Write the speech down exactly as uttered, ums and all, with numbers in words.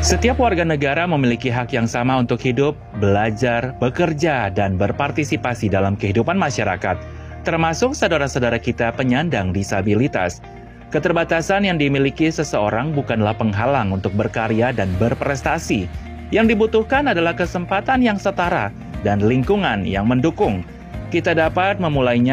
Setiap warga negara memiliki hak yang sama untuk hidup, belajar, bekerja, dan berpartisipasi dalam kehidupan masyarakat, termasuk saudara-saudara kita penyandang disabilitas. Keterbatasan yang dimiliki seseorang bukanlah penghalang untuk berkarya dan berprestasi. Yang dibutuhkan adalah kesempatan yang setara dan lingkungan yang mendukung. Kita dapat memulainya